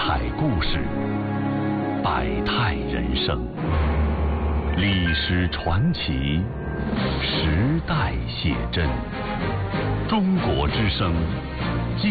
彩故事，百态人生，历史传奇，时代写真。中国之声